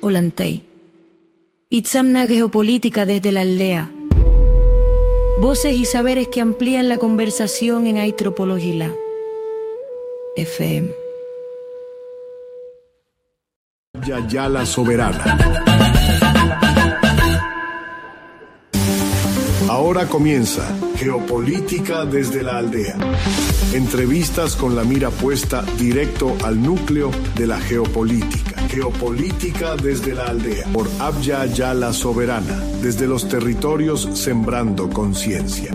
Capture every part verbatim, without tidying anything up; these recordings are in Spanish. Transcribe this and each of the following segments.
Olantay. Itzamna Geopolítica desde la aldea. Voces y saberes que amplían la conversación en Aitropologila. F M. Yayala Soberana. Ahora comienza Geopolítica desde la aldea. Entrevistas con la mira puesta directo al núcleo de la geopolítica. Geopolítica desde la aldea. Por Abya Yala Soberana. Desde los territorios sembrando conciencia.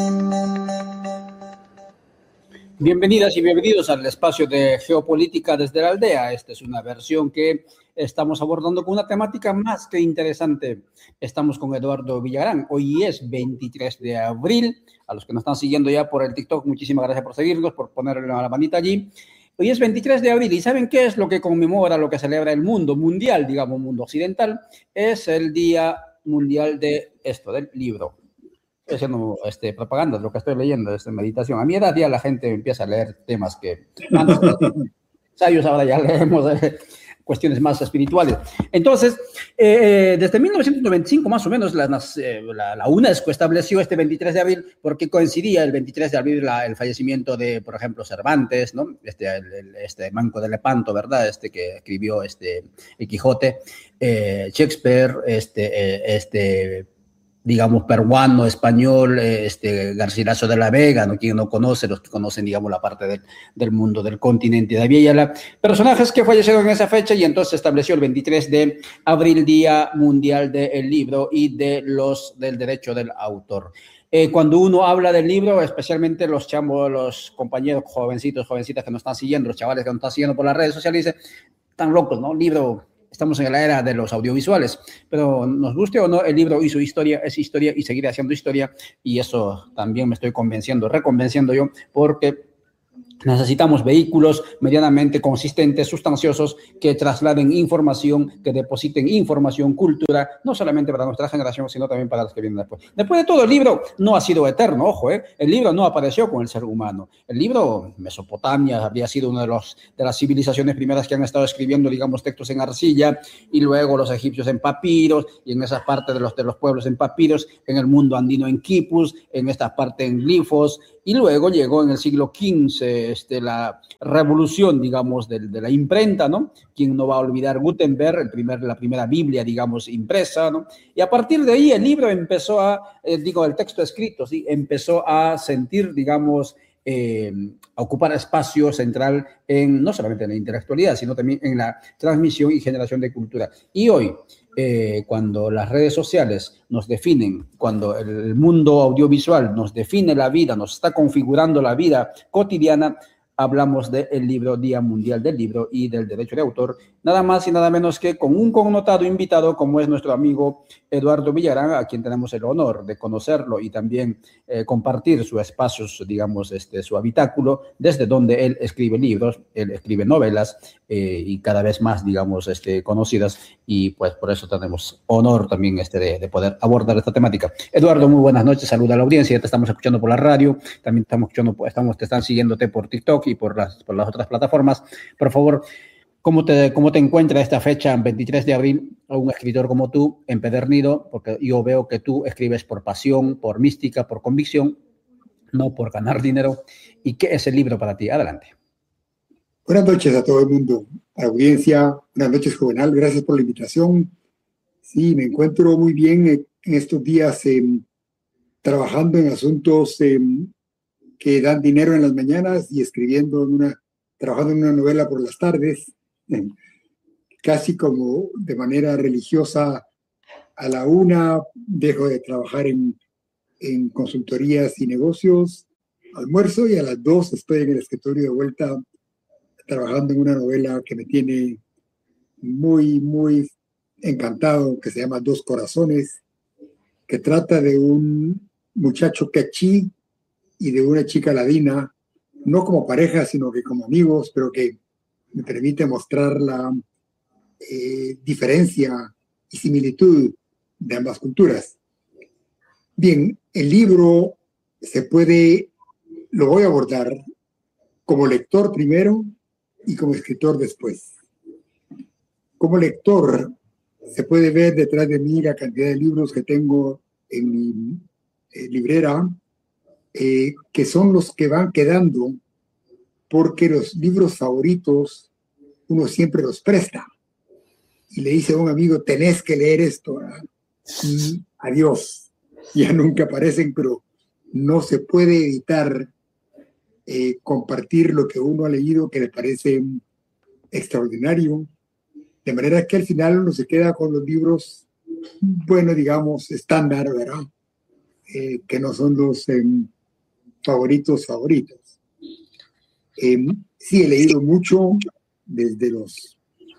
Bienvenidas y bienvenidos al espacio de Geopolítica desde la aldea. Esta es una versión que estamos abordando con una temática más que interesante. Estamos con Eduardo Villagrán. Hoy es veintitrés de abril. A los que nos están siguiendo ya por el TikTok, muchísimas gracias por seguirnos, por ponerle la manita allí. Hoy es veintitrés de abril y ¿saben qué es lo que conmemora, lo que celebra el mundo mundial, digamos, mundo occidental? Es el Día Mundial de esto, del libro. Estoy haciendo este, propaganda de lo que estoy leyendo, esta meditación. A mi edad ya la gente empieza a leer temas que antes ensayos, ahora ya leemos eh, cuestiones más espirituales. Entonces, eh, desde mil novecientos noventa y cinco más o menos la, eh, la, la UNESCO estableció este veintitrés de abril porque coincidía el veintitrés de abril la, el fallecimiento de, por ejemplo, Cervantes, ¿no? Este, el, el, este Manco de Lepanto, ¿verdad? Este que escribió este, el Quijote, eh, Shakespeare, este, eh, este digamos, peruano, español, este, Garcilaso de la Vega, ¿no? Quien no conoce, los que conocen, digamos, la parte del, del mundo, del continente de Aviala, personajes que fallecieron en esa fecha y entonces se estableció el veintitrés de abril, Día Mundial del Libro y de los, del derecho del autor. Eh, cuando uno habla del libro, especialmente los chamos, los compañeros jovencitos, jovencitas que nos están siguiendo, los chavales que nos están siguiendo por las redes sociales, dicen, están locos, ¿no? Libro... Estamos en la era de los audiovisuales, pero nos guste o no, el libro hizo historia, es historia y seguirá haciendo historia, y eso también me estoy convenciendo, reconvenciendo yo, porque necesitamos vehículos medianamente consistentes, sustanciosos, que trasladen información, que depositen información, cultura, no solamente para nuestra generación, sino también para los que vienen después. Después de todo, el libro no ha sido eterno, ojo, ¿eh? El libro no apareció con el ser humano. El libro, Mesopotamia, había sido una de, los, de las civilizaciones primeras que han estado escribiendo, digamos, textos en arcilla, y luego los egipcios en papiros, y en esas partes de los, de los pueblos en papiros, en el mundo andino en quipus, en estas partes en glifos, y luego llegó en el siglo quince este, la revolución, digamos, de, de la imprenta, ¿no? ¿Quién no va a olvidar Gutenberg, el primer, la primera Biblia, digamos, impresa, ¿no? Y a partir de ahí el libro empezó a, eh, digo, el texto escrito, ¿sí? Empezó a sentir, digamos, eh, a ocupar espacio central en, no solamente en la intelectualidad, sino también en la transmisión y generación de cultura. Y hoy, Eh, cuando las redes sociales nos definen, cuando el mundo audiovisual nos define la vida, nos está configurando la vida cotidiana, hablamos del libro, Día Mundial del Libro y del Derecho de Autor, nada más y nada menos que con un connotado invitado como es nuestro amigo Eduardo Villagrán, a quien tenemos el honor de conocerlo y también eh, compartir su espacio, digamos, este, su habitáculo, desde donde él escribe libros, él escribe novelas eh, y cada vez más, digamos, este, conocidas, y pues por eso tenemos honor también este, de, de poder abordar esta temática. Eduardo, muy buenas noches, saluda a la audiencia, te estamos escuchando por la radio, también estamos escuchando, estamos, te están siguiéndote por TikTok y por las, por las otras plataformas. Por favor, ¿cómo te, cómo te encuentra esta fecha, veintitrés de abril, a un escritor como tú, empedernido? Porque yo veo que tú escribes por pasión, por mística, por convicción, no por ganar dinero. ¿Y qué es el libro para ti? Adelante. Buenas noches a todo el mundo, audiencia. Buenas noches, Juvenal. Gracias por la invitación. Sí, me encuentro muy bien en estos días eh, trabajando en asuntos eh, que dan dinero en las mañanas y escribiendo en una, trabajando en una novela por las tardes, eh, casi como de manera religiosa. A la una dejo de trabajar en, en consultorías y negocios, almuerzo, y a las dos estoy en el escritorio de vuelta trabajando en una novela que me tiene muy, muy encantado, que se llama Dos Corazones, que trata de un muchacho quechí y de una chica ladina, no como pareja, sino que como amigos, pero que me permite mostrar la eh, diferencia y similitud de ambas culturas. Bien, el libro se puede, lo voy a abordar como lector primero y como escritor después. Como lector, Se puede ver detrás de mí la cantidad de libros que tengo en mi eh, librera, eh, que son los que van quedando, porque los libros favoritos uno siempre los presta. Y le dice a un amigo, tenés que leer esto, ¿verdad? Y adiós. Ya nunca aparecen, pero no se puede evitar eh, compartir lo que uno ha leído que le parece extraordinario. De manera que al final uno se queda con los libros, bueno, digamos, estándar, ¿verdad? Eh, que no son los eh, favoritos favoritos. Eh, sí, he leído mucho desde los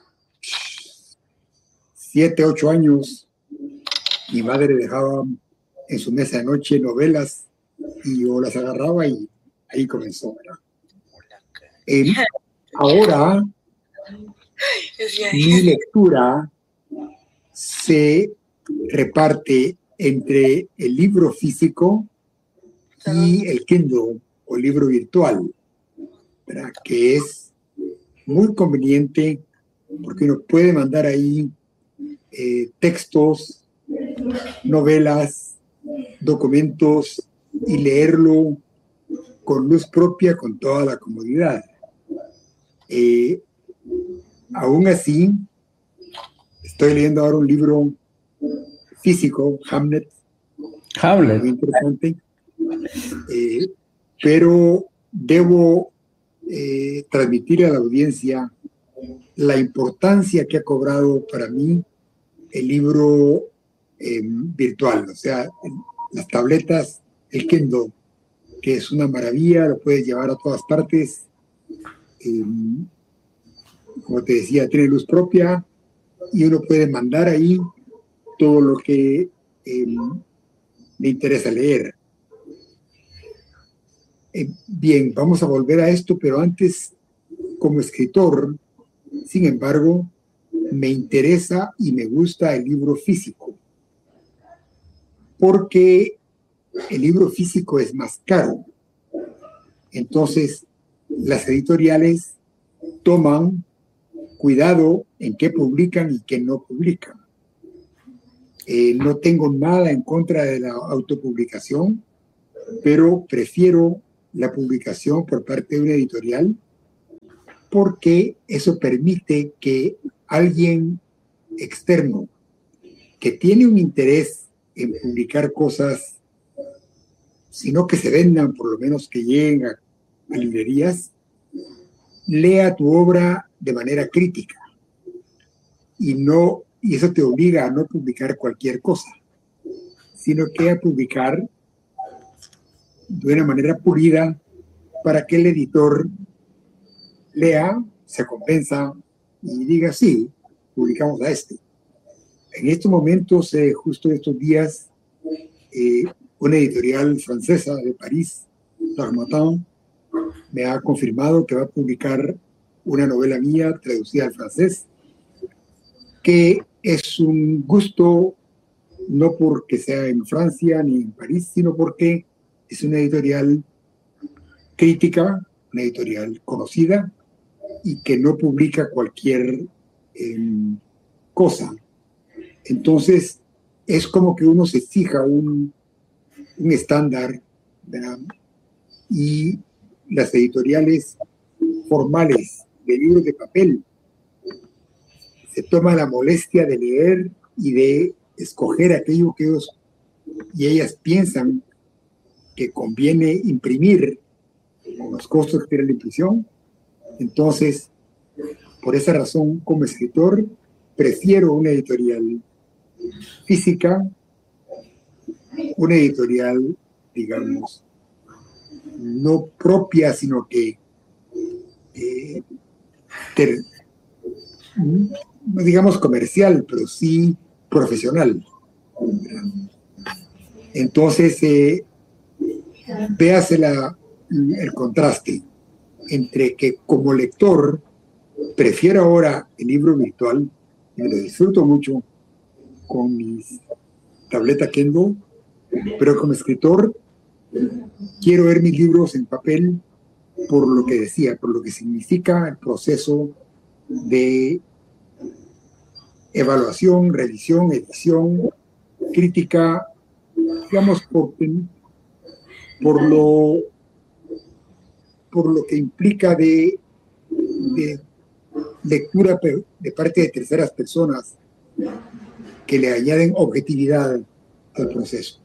siete, ocho años. Mi madre dejaba en su mesa de noche novelas y yo las agarraba y ahí comenzó, ¿verdad? Eh, ahora mi lectura se reparte entre el libro físico y el Kindle o libro virtual, ¿verdad? Que es muy conveniente porque uno puede mandar ahí eh, textos, novelas, documentos y leerlo con luz propia, con toda la comodidad. Eh, aún así, estoy leyendo ahora un libro físico, Hamlet, Hamlet. muy interesante, eh, pero debo eh, transmitir a la audiencia la importancia que ha cobrado para mí el libro eh, virtual, o sea, las tabletas, el Kindle, que es una maravilla, lo puedes llevar a todas partes. Eh, como te decía, tiene luz propia y uno puede mandar ahí todo lo que eh, le interesa leer. Eh, bien, vamos a volver a esto, pero antes, como escritor, sin embargo, me interesa y me gusta el libro físico, porque el libro físico es más caro. Entonces, las editoriales toman cuidado en qué publican y qué no publican. Eh, no tengo nada en contra de la autopublicación, pero prefiero la publicación por parte de una editorial porque eso permite que alguien externo que tiene un interés en publicar cosas, sino que se vendan, por lo menos que lleguen a, a librerías, lea tu obra de manera crítica y no y eso te obliga a no publicar cualquier cosa, sino que a publicar de una manera pulida para que el editor lea, se convenza y diga, sí, publicamos a este. En estos momentos, eh, justo estos días, eh, una editorial francesa de París, Darmatin, me ha confirmado que va a publicar una novela mía traducida al francés, que es un gusto, no porque sea en Francia ni en París, sino porque es una editorial crítica, una editorial conocida y que no publica cualquier eh, cosa. Entonces, es como que uno se fija un, un estándar, ¿verdad? Y las editoriales formales de libros de papel se toman la molestia de leer y de escoger aquello que ellos y ellas piensan que conviene imprimir con los costos que tiene la impresión. Entonces, por esa razón, como escritor, prefiero una editorial física, una editorial, digamos, no propia, sino que, eh, ter, no digamos comercial, pero sí profesional. Entonces, eh, véase la, el contraste entre que como lector prefiero ahora el libro virtual, y me lo disfruto mucho con mis tabletas Kindle, pero como escritor quiero ver mis libros en papel por lo que decía, por lo que significa el proceso de evaluación, revisión, edición, crítica, digamos, por, por, lo, por lo que implica de, de lectura de parte de terceras personas que le añaden objetividad al proceso.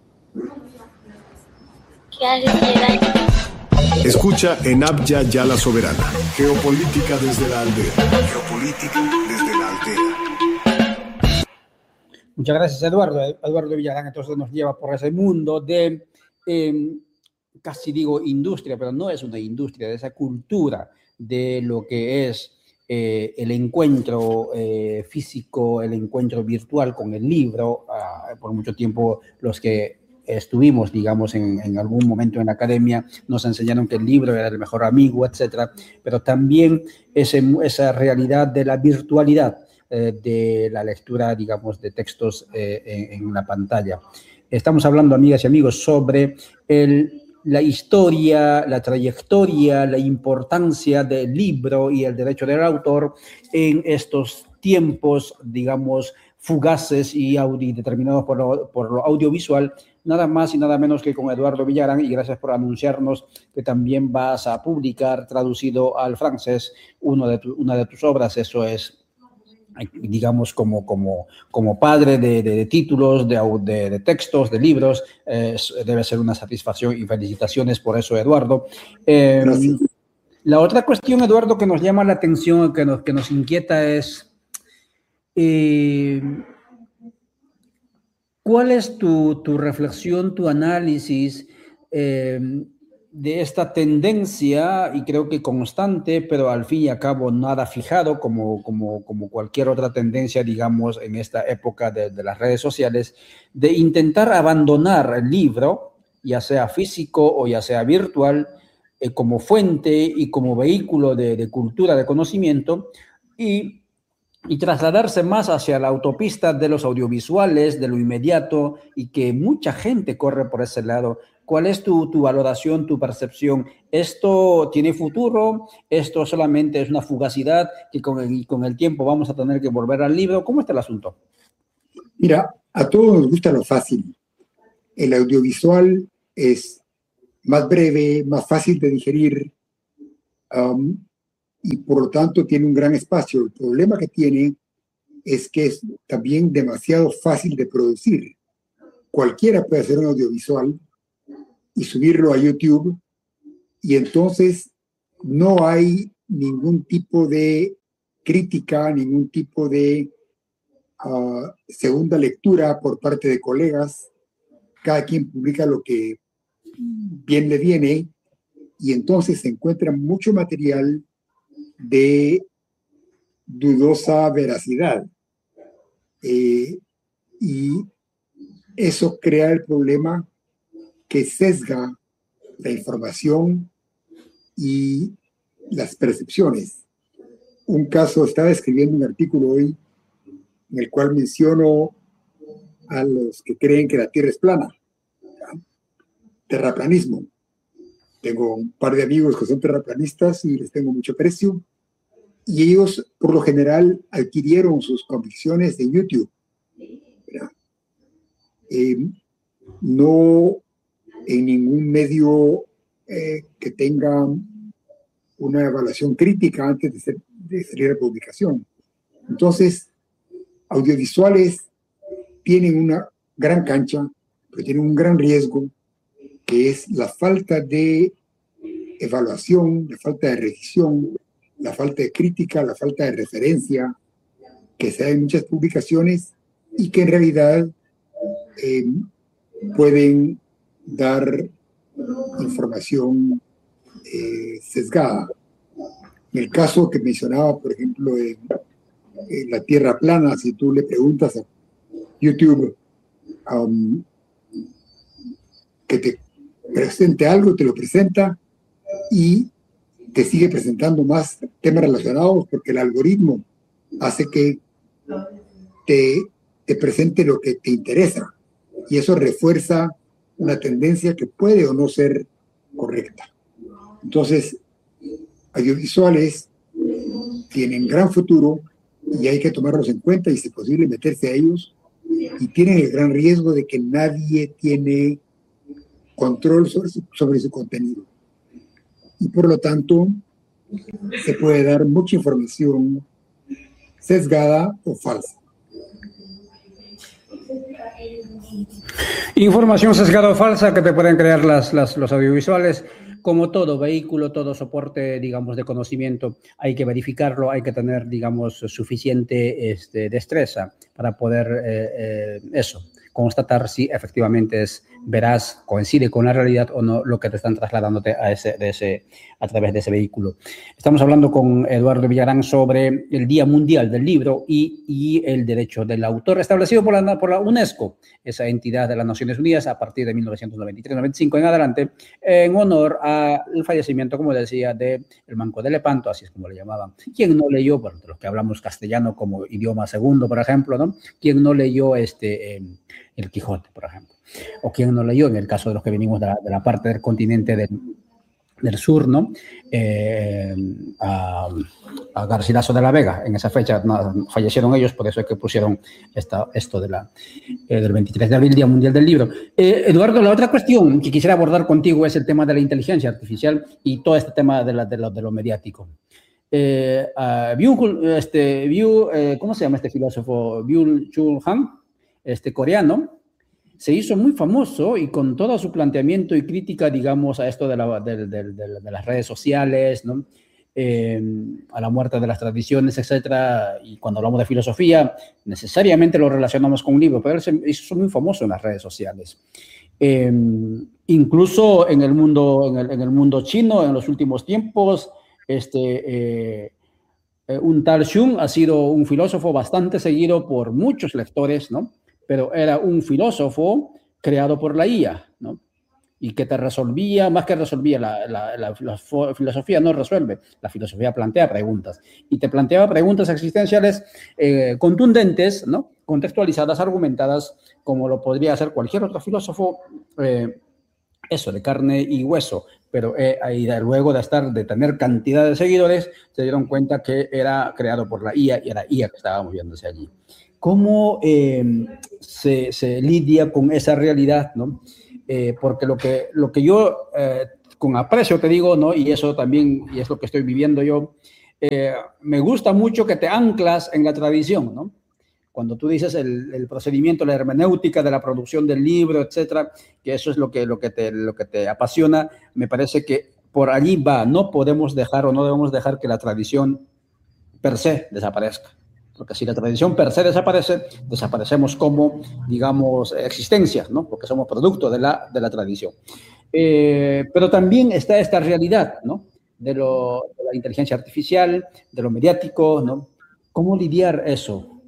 Escucha en Abya Yala Soberana. Geopolítica desde la aldea. Geopolítica desde la aldea. Muchas gracias, Eduardo. Eduardo Villagrán entonces nos lleva por ese mundo de, eh, casi digo industria, pero no es una industria, de esa cultura de lo que es eh, el encuentro eh, físico, el encuentro virtual con el libro. Uh, por mucho tiempo los que estuvimos, digamos, en, en algún momento en la academia, nos enseñaron que el libro era el mejor amigo, etcétera, pero también ese, esa realidad de la virtualidad, eh, de la lectura, digamos, de textos eh, en, en una pantalla. Estamos hablando, amigas y amigos, sobre el, la historia, la trayectoria, la importancia del libro y el derecho del autor en estos tiempos, digamos, fugaces y audi, determinados por lo, por lo audiovisual, nada más y nada menos que con Eduardo Villagrán, y gracias por anunciarnos que también vas a publicar, traducido al francés, uno de tu, una de tus obras. Eso es, digamos, como, como, como padre de, de, de títulos, de, de, de textos, de libros, eh, debe ser una satisfacción y felicitaciones por eso, Eduardo. Eh, la otra cuestión, Eduardo, que nos llama la atención, que nos, que nos inquieta es... Eh, ¿cuál es tu, tu reflexión, tu análisis eh, de esta tendencia, y creo que constante, pero al fin y al cabo nada fijado, como, como, como cualquier otra tendencia, digamos, en esta época de, de las redes sociales, de intentar abandonar el libro, ya sea físico o ya sea virtual, eh, como fuente y como vehículo de, de cultura, de conocimiento, y y trasladarse más hacia la autopista de los audiovisuales, de lo inmediato, y que mucha gente corre por ese lado. ¿Cuál es tu, tu valoración, tu percepción? ¿Esto tiene futuro? ¿Esto solamente es una fugacidad que con el, con el tiempo vamos a tener que volver al libro? ¿Cómo está el asunto? Mira, a todos nos gusta lo fácil. El audiovisual es más breve, más fácil de digerir, um, y por lo tanto tiene un gran espacio. El problema que tiene es que es también demasiado fácil de producir. Cualquiera puede hacer un audiovisual y subirlo a YouTube, y entonces no hay ningún tipo de crítica, ningún tipo de uh, segunda lectura por parte de colegas. Cada quien publica lo que bien le viene, y entonces se encuentra mucho material de dudosa veracidad. Eh, y eso crea el problema que sesga la información y las percepciones. Un caso, estaba escribiendo un artículo hoy en el cual menciono a los que creen que la Tierra es plana. Terraplanismo. Tengo un par de amigos que son terraplanistas y les tengo mucho aprecio. Y ellos, por lo general, adquirieron sus convicciones de YouTube. Eh, no en ningún medio eh, que tenga una evaluación crítica antes de, ser, de salir a publicación. Entonces, audiovisuales tienen una gran cancha, pero tienen un gran riesgo, que es la falta de evaluación, la falta de revisión, la falta de crítica, la falta de referencia que se da en muchas publicaciones y que en realidad eh, pueden dar información eh, sesgada. En el caso que mencionaba, por ejemplo, de, de la Tierra plana, si tú le preguntas a YouTube um, que te presente algo, te lo presenta y te sigue presentando más temas relacionados, porque el algoritmo hace que te, te presente lo que te interesa, y eso refuerza una tendencia que puede o no ser correcta. Entonces, audiovisuales tienen gran futuro, y hay que tomarlos en cuenta y si es posible meterse a ellos, y tienen el gran riesgo de que nadie tiene control sobre su, sobre su contenido. Y por lo tanto, se puede dar mucha información sesgada o falsa. Información sesgada o falsa que te pueden crear las, las, los audiovisuales. Como todo vehículo, todo soporte, digamos, de conocimiento, hay que verificarlo, hay que tener, digamos, suficiente este, destreza para poder eh, eh, eso, constatar si efectivamente es veraz, coincide con la realidad o no lo que te están trasladándote a, ese, de ese, a través de ese vehículo. Estamos hablando con Eduardo Villagrán sobre el Día Mundial del Libro y, y el derecho del autor establecido por la, por la UNESCO, esa entidad de las Naciones Unidas a partir de mil novecientos noventa y tres noventa y cinco en adelante, en honor al fallecimiento, como decía, de el Manco de Lepanto, así es como le llamaban. ¿Quién no leyó, bueno, de los que hablamos castellano como idioma segundo, por ejemplo, ¿no? ¿Quién no leyó este, eh, el Quijote, por ejemplo? O quien no leyó, en el caso de los que venimos de la, de la parte del continente del, del sur, ¿no? Eh, a, a Garcilaso de la Vega, en esa fecha no, fallecieron ellos, por eso es que pusieron esta, esto de la, eh, del veintitrés de abril, Día Mundial del Libro. Eh, Eduardo, la otra cuestión que quisiera abordar contigo es el tema de la inteligencia artificial y todo este tema de, la, de, lo, de lo mediático. Eh, uh, Byung, este, Byung, eh, ¿cómo se llama este filósofo? Byung-Chul Han, este coreano, se hizo muy famoso y con todo su planteamiento y crítica, digamos, a esto de, la, de, de, de, de las redes sociales, ¿no? Eh, a la muerte de las tradiciones, etcétera. Y cuando hablamos de filosofía, necesariamente lo relacionamos con un libro, pero él se hizo muy famoso en las redes sociales. Eh, incluso en el mundo, en el, en el mundo chino, en los últimos tiempos, este, eh, un tal Xun ha sido un filósofo bastante seguido por muchos lectores, ¿no? Pero era un filósofo creado por la I A, ¿no? Y que te resolvía, más que resolvía, la, la, la, la filosofía no resuelve, la filosofía plantea preguntas. Y te planteaba preguntas existenciales eh, contundentes, ¿no? Contextualizadas, argumentadas, como lo podría hacer cualquier otro filósofo, eh, eso, de carne y hueso. Pero eh, ahí, luego de estar, de tener cantidad de seguidores, se dieron cuenta que era creado por la I A y era I A que estaba moviéndose allí. ¿Cómo eh, se, se lidia con esa realidad, ¿no? Eh, porque lo que, lo que yo eh, con aprecio te digo, ¿no? Y eso también, y es lo que estoy viviendo yo, eh, me gusta mucho que te anclas en la tradición, ¿no? Cuando tú dices el, el procedimiento, la hermenéutica de la producción del libro, etcétera, que eso es lo que, lo que te, lo que te apasiona, me parece que por allí va. No podemos dejar o no debemos dejar que la tradición per se desaparezca. Porque si la tradición per se desaparece, desaparecemos como, digamos, existencia, ¿no? Porque somos producto de la, de la tradición. Eh, pero también está esta realidad, ¿no? De, lo, de la inteligencia artificial, de lo mediático, ¿no? ¿Cómo lidiar eso?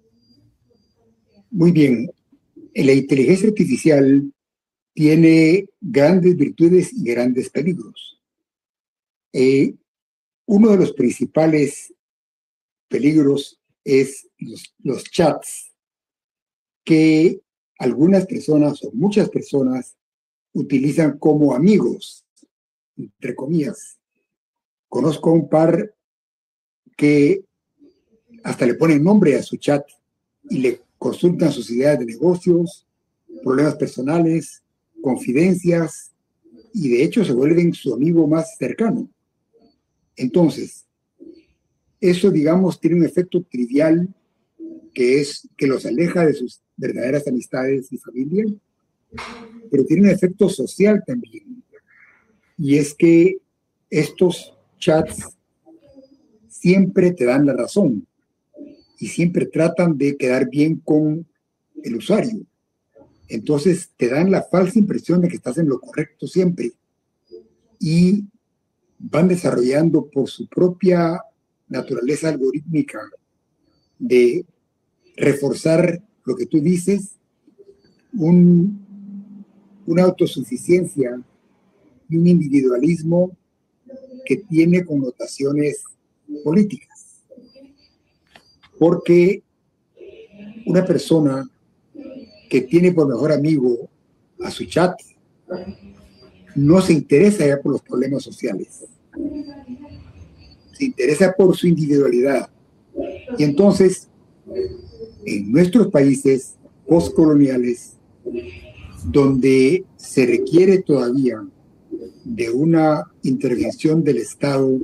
Muy bien. La inteligencia artificial tiene grandes virtudes y grandes peligros. Eh, uno de los principales peligros es los, los chats que algunas personas o muchas personas utilizan como amigos, entre comillas. Conozco un par que hasta le ponen nombre a su chat y le consultan sus ideas de negocios, problemas personales, confidencias, y de hecho se vuelven su amigo más cercano. Entonces, eso, digamos, tiene un efecto trivial que es que los aleja de sus verdaderas amistades y familia, pero tiene un efecto social también. Y es que estos chats siempre te dan la razón y siempre tratan de quedar bien con el usuario. Entonces te dan la falsa impresión de que estás en lo correcto siempre y van desarrollando por su propia naturaleza algorítmica de reforzar lo que tú dices, un, una autosuficiencia y un individualismo que tiene connotaciones políticas. Porque una persona que tiene por mejor amigo a su chat no se interesa ya por los problemas sociales. Se interesa por su individualidad. Y entonces, en nuestros países postcoloniales, donde se requiere todavía de una intervención del Estado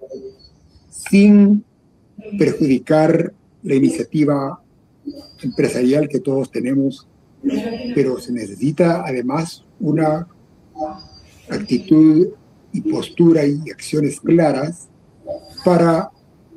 sin perjudicar la iniciativa empresarial que todos tenemos, pero se necesita además una actitud y postura y acciones claras para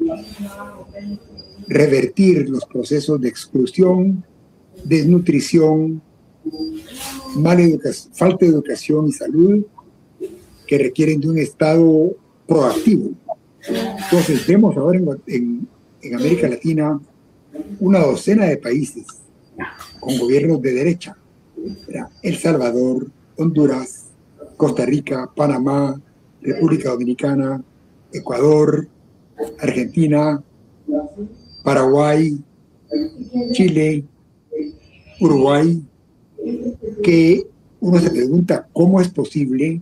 revertir los procesos de exclusión, desnutrición, mala educación, falta de educación y salud que requieren de un Estado proactivo. Entonces vemos ahora en, en, en América Latina una docena de países con gobiernos de derecha: El Salvador, Honduras, Costa Rica, Panamá, República Dominicana, Ecuador, Argentina, Paraguay, Chile, Uruguay, que uno se pregunta cómo es posible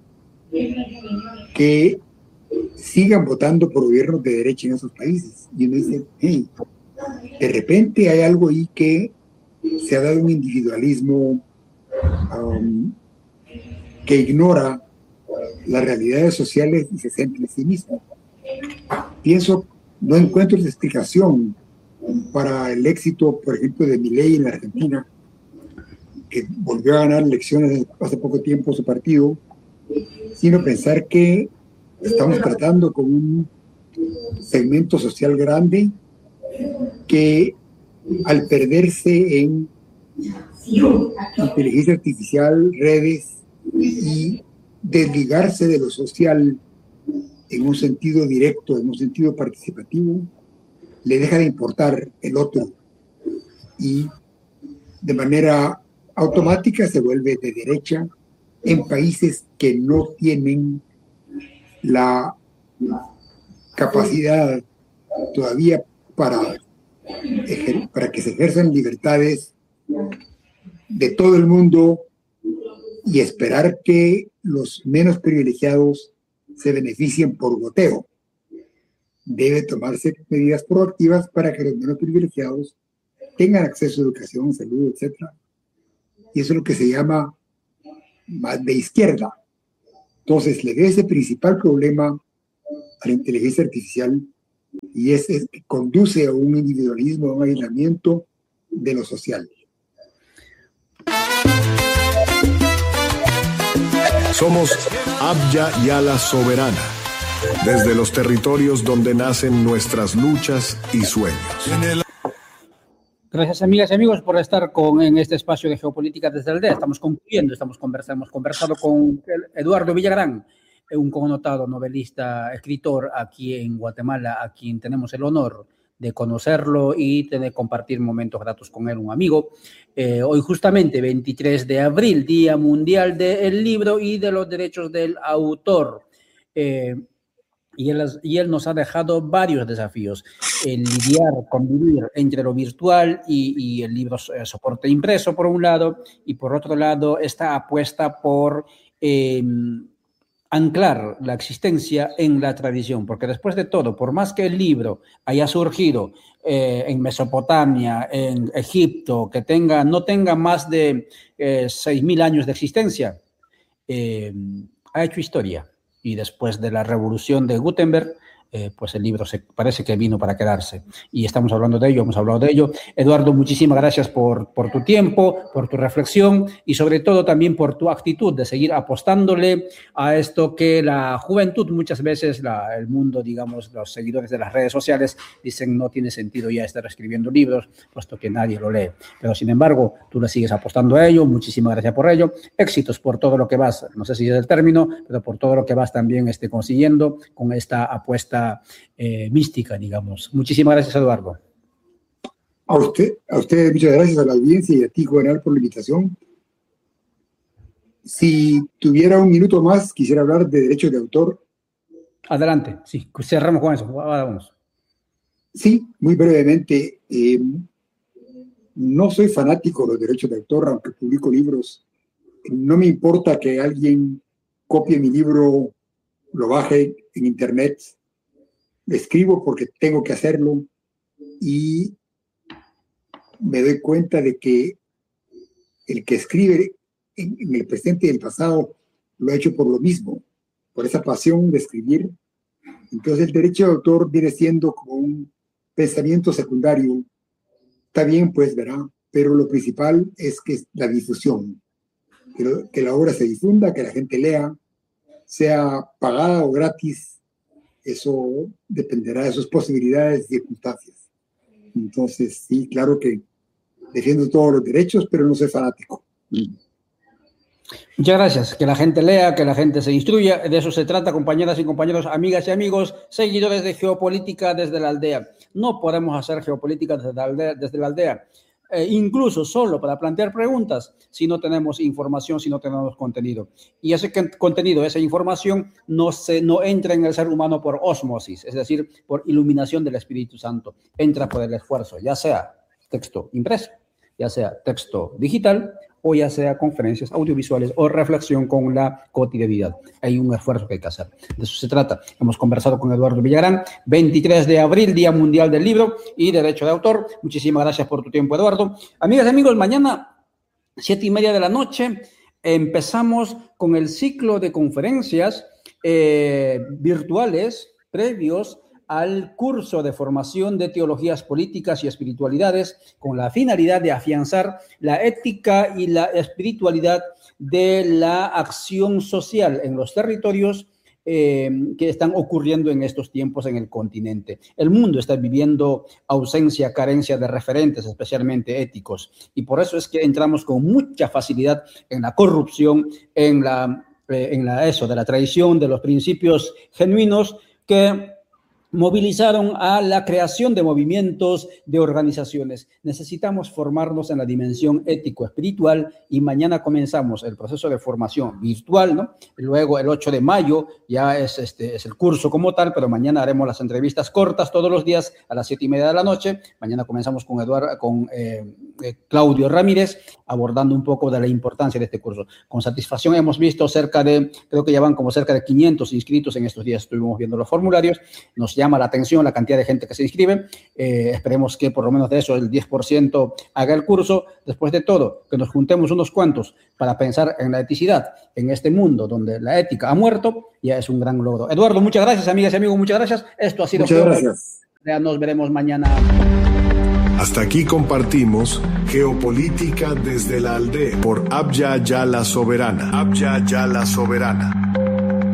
que sigan votando por gobiernos de derecha en esos países. Y uno dice, hey, de repente hay algo ahí que se ha dado un individualismo um, que ignora las realidades sociales y se centra en sí mismo. Pienso, no encuentro la explicación para el éxito, por ejemplo, de Milei en la Argentina, que volvió a ganar elecciones hace poco tiempo su partido, sino pensar que estamos tratando con un segmento social grande que, al perderse en inteligencia artificial, redes, y desligarse de lo social en un sentido directo, en un sentido participativo, le deja de importar el otro y de manera automática se vuelve de derecha en países que no tienen la capacidad todavía para, para que se ejerzan libertades de todo el mundo y esperar que los menos privilegiados se beneficien por goteo. Debe tomarse medidas proactivas para que los menos privilegiados tengan acceso a educación, salud, etcétera. Y eso es lo que se llama más de izquierda. Entonces, le ve ese principal problema a la inteligencia artificial, y es, es que conduce a un individualismo, a un aislamiento de lo social. Somos Abya Yala Soberana, desde los territorios donde nacen nuestras luchas y sueños. Gracias, amigas y amigos, por estar con, en este espacio de Geopolítica desde la Aldea. Estamos concluyendo, estamos conversando, hemos conversado con Eduardo Villagrán, un connotado novelista, escritor aquí en Guatemala, a quien tenemos el honor de conocerlo y de compartir momentos gratos con él, un amigo. Eh, hoy justamente, veintitrés de abril, Día Mundial del Libro y de los Derechos del Autor. Eh, y, él, y él nos ha dejado varios desafíos. El lidiar, convivir entre lo virtual y, y el libro eh, soporte impreso, por un lado, y por otro lado, esta apuesta por eh, anclar la existencia en la tradición, porque después de todo, por más que el libro haya surgido eh, en Mesopotamia, en Egipto, que tenga, no tenga más de eh, seis mil años de existencia, eh, ha hecho historia. Y después de la revolución de Gutenberg, Eh, pues el libro se, parece que vino para quedarse. Y estamos hablando de ello, hemos hablado de ello. Eduardo, muchísimas gracias por, por tu tiempo, por tu reflexión y sobre todo también por tu actitud de seguir apostándole a esto que la juventud, muchas veces la, el mundo, digamos, los seguidores de las redes sociales dicen no tiene sentido ya estar escribiendo libros, puesto que nadie lo lee. Pero sin embargo, tú le sigues apostando a ello. Muchísimas gracias por ello. Éxitos por todo lo que vas, no sé si es el término, pero por todo lo que vas también este, consiguiendo con esta apuesta Eh, mística, digamos. Muchísimas gracias, Eduardo. A usted, a usted muchas gracias, a la audiencia y a ti, Juvenal, por la invitación. Si tuviera un minuto más, quisiera hablar de derechos de autor. Adelante, sí, cerramos con eso. Vamos. Sí, muy brevemente. Eh, no soy fanático de los derechos de autor, aunque publico libros. No me importa que alguien copie mi libro, lo baje en internet. Escribo porque tengo que hacerlo, y me doy cuenta de que el que escribe en, en el presente y el pasado lo ha hecho por lo mismo, por esa pasión de escribir. Entonces el derecho de autor viene siendo como un pensamiento secundario. Está bien, pues, verá, pero lo principal es que es la difusión, que, lo, que la obra se difunda, que la gente lea, sea pagada o gratis, eso dependerá de sus posibilidades y circunstancias. Entonces, sí, claro que defiendo todos los derechos, pero no soy fanático. Muchas gracias. Que la gente lea, que la gente se instruya. De eso se trata, compañeras y compañeros, amigas y amigos, seguidores de Geopolítica desde la Aldea. No podemos hacer geopolítica desde la aldea, desde la aldea. Eh, incluso solo para plantear preguntas, si no tenemos información, si no tenemos contenido. Y ese contenido, esa información, no, se, no entra en el ser humano por ósmosis, es decir, por iluminación del Espíritu Santo. Entra por el esfuerzo, ya sea texto impreso, ya sea texto digital, o ya sea conferencias audiovisuales o reflexión con la cotidianidad. Hay un esfuerzo que hay que hacer. De eso se trata. Hemos conversado con Eduardo Villagrán, veintitrés de abril, Día Mundial del Libro y Derecho de Autor. Muchísimas gracias por tu tiempo, Eduardo. Amigas y amigos, mañana, siete y media de la noche, empezamos con el ciclo de conferencias eh, virtuales previos al curso de formación de teologías políticas y espiritualidades con la finalidad de afianzar la ética y la espiritualidad de la acción social en los territorios eh, que están ocurriendo en estos tiempos en el continente. El mundo está viviendo ausencia, carencia de referentes, especialmente éticos, y por eso es que entramos con mucha facilidad en la corrupción, en la, eh, en la eso, de la traición de los principios genuinos que movilizaron a la creación de movimientos, de organizaciones. Necesitamos formarnos en la dimensión ético-espiritual y mañana comenzamos el proceso de formación virtual, ¿no? Luego el ocho de mayo ya es, este, es el curso como tal, pero mañana haremos las entrevistas cortas todos los días a las siete y media de la noche. Mañana comenzamos con, Eduardo, con eh, eh, Claudio Ramírez abordando un poco de la importancia de este curso. Con satisfacción hemos visto cerca de, creo que ya van como cerca de quinientos inscritos en estos días. Estuvimos viendo los formularios. Nos llama la atención la cantidad de gente que se inscribe. Eh, esperemos que por lo menos de eso el diez por ciento haga el curso. Después de todo, que nos juntemos unos cuantos para pensar en la eticidad en este mundo donde la ética ha muerto, ya es un gran logro. Eduardo, muchas gracias, amigas y amigos, muchas gracias. Esto ha sido... Muchas gracias. Ya nos veremos mañana. Hasta aquí compartimos Geopolítica desde la Aldea por Abya Yala Soberana. Abya Yala Soberana.